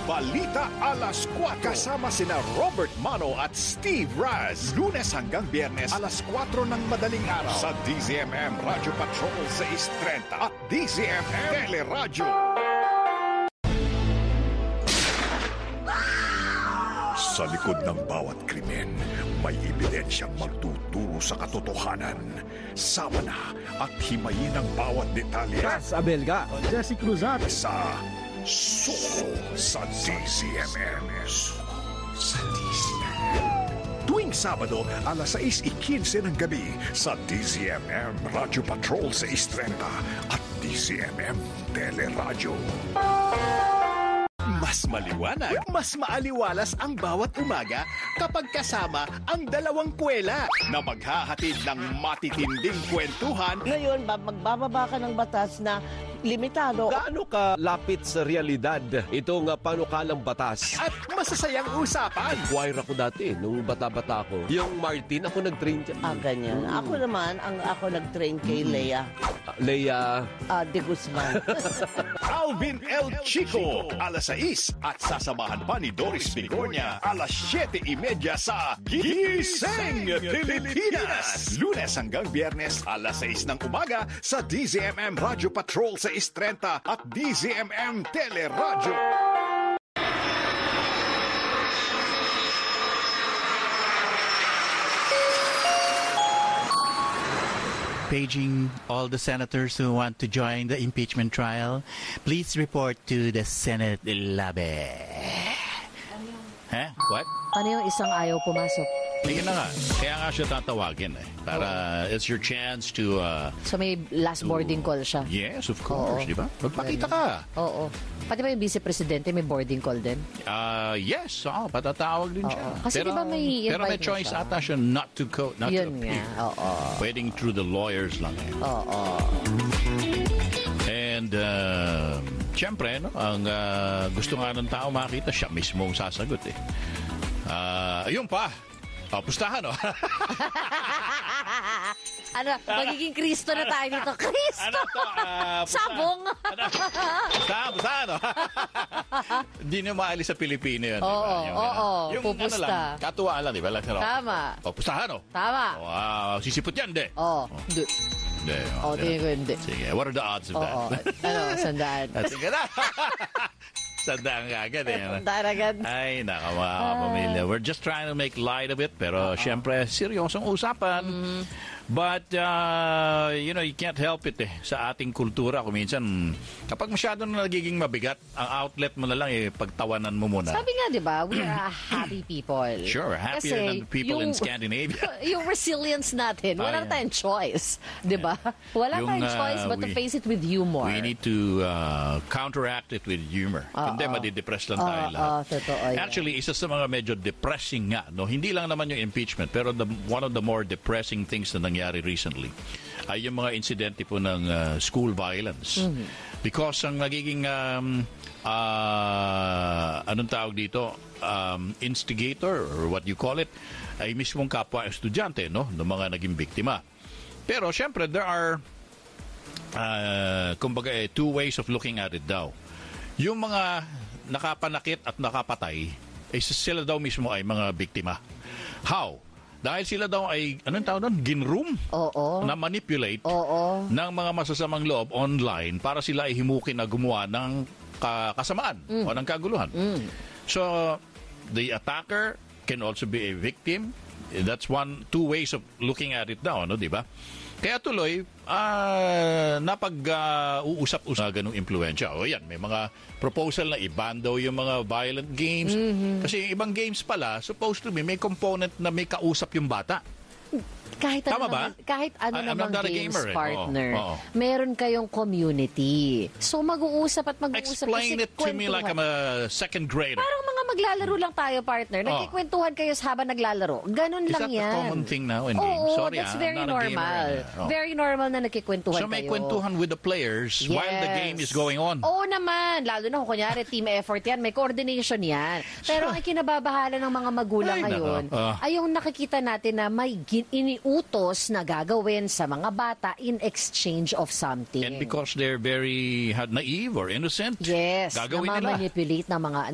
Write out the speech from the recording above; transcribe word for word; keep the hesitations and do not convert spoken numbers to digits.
Balita Alas kwatro. Kasama sina Robert Mano at Steve Raz. Lunes hanggang Biyernes, alas kwatro ng madaling araw. Sa D Z M M Radio Patrol six thirty at D Z M M Teleradyo. Sa likod ng bawat krimen, may ebidensyang magtuturo sa katotohanan. Sama na at himayin ang bawat detalye. Ras Abelga, Jesse Cruzat. Sa Suko sa D Z M M. Sa D Z M M. Tuwing Sabado, alas sais ikinse ng gabi sa D Z M M Radio Patrol six thirty at D Z M M Teleradyo. Mas maliwanag, mas maaliwalas ang bawat umaga kapag kasama ang dalawang kwela na maghahatid ng matitinding kwentuhan. Ngayon, magbababa ka ng batas na limitado. Gaano ka lapit sa realidad itong uh, panukalang batas? At masasayang usapan. Choir ako dati, nung bata-bata ako. Yung Martin, ako nag-train dyan. Ah, ganyan. Ako naman, ang ako nag-train kay Lea. Uh, Lea. Uh, de Guzman. Alvin El Chico, alas sais at sasamahan pa ni Doris Bigornia, alas siyete trenta sa Gising Pilipinas. Lunes hanggang Biyernes, alas sais ng umaga sa D Z M M Radio Patrol six thirty at D Z M M Teleradyo. Paging all the senators who want to join the impeachment trial, please report to the Senate Labe. Eh? What? Ano yung isang ayaw pumasok? Ayun na nga. Kaya nga siya tatawagin eh. Para oh. It's your chance to... Uh, so may last to, boarding call siya? Yes, of course. Di ba? Magpakita ka. Oo. Pati ba yung vice-presidente may boarding call din? Uh, yes. Oo, patatawag din siya. Oo. Kasi pero, di ba may invite pero may choice siya? ata siya not to go, not Yun to appear. Nga. Oo. Pwedeng through the lawyers lang eh. Oo. And, uh, siyempre, no, ang uh, gusto nga ng tao makita, siya mismo ang sasagot eh. Uh, ayun pa. Oh, pustahan, no? Ano, magiging Kristo na tayo dito. Kristo! Ano to? Uh, Sabong! Ano? Pustahan, pustahan, no? Hindi na maalis sa Pilipino yun. Oo, diba? Yung, oo, yung pupusta. Ano lang, katuwaan lang, di ba? Tama. Oh, pustahan, no? Tama. Wow, sisipot yan, di? Oo. Oh. Hindi. Hindi. Oo, tingin ko hindi. Sige, what are the odds of Oo. that? Ano, sandaan. Sige na. Sandaan ka agad eh. Sandaan agad. Ay, naka mga kapamilya. We're just trying to make light of it. Pero, uh-oh. Siyempre, seryosong usapan. Mm. But, uh, you know, you can't help it eh. Sa ating kultura, kung minsan, kapag masyado na nagiging mabigat, ang outlet mo na lang eh, pagtawanan mo muna. Sabi nga, di ba, we are a happy people. Sure, happier Kasi than the people yung, in Scandinavia. Yung resilience natin, wala oh, yeah. tayong choice. Di ba? Wala yung, tayong choice but uh, to face it with humor. We need to uh, counteract it with humor. Uh, Kundi, uh, madidepress lang tayo uh, lahat. Uh, totoo, yeah. Actually, isa sa mga medyo depressing nga, no? Hindi lang naman yung impeachment, pero the, one of the more depressing things na nangyari recently ay yung mga insidente po ng uh, school violence. Mm-hmm. Because ang nagiging um, uh, anong tawag dito, um, instigator or what you call it, ay mismong kapwa estudyante, no? Ng mga naging biktima. Pero syempre, there are uh, kumbaga, eh, two ways of looking at it daw. Yung mga nakapanakit at nakapatay, eh, sila daw mismo ay mga biktima. How? Dahil sila daw ay, anong tawag doon? Ginroom? Oo. Na manipulate Oo. ng mga masasamang loob online para sila ay himukin na gumawa ng ka- kasamaan mm. o ng kaguluhan. Mm. So, the attacker can also be a victim. That's one, two ways of looking at it daw, ano, di ba? Kaya tuloy, uh, napag-uusap-usap uh, ganung impluensya. O yan, may mga proposal na i-ban daw yung mga violent games. Mm-hmm. Kasi yung ibang games pala, supposed to be, may component na may kausap yung bata. Kahit Tama ano ba? Naman, kahit ano I, namang games gamer, eh. partner, oo, oo. meron kayong community. So mag-uusap at mag-uusap. Explain it to me like I'm a second grader. Parang mga maglalaro lang tayo, partner. Nagkikwentuhan kayo habang naglalaro. Ganun Is lang that yan. Is that a common thing now in games? Oo, Sorry, that's ah, very normal. Oh. Very normal na nagkikwentuhan so, kayo. So may kwentuhan with the players yes. while the game is going on? Oo naman. Lalo na kung kunyari, team effort yan. May coordination yan. Pero ang kinababahala ng mga magulang ay, ngayon uh. ay yung nakikita natin na may iniutos na gagawin sa mga bata in exchange of something. And because they're very naive or innocent, yes, gagawin nila. na manipulate ng mga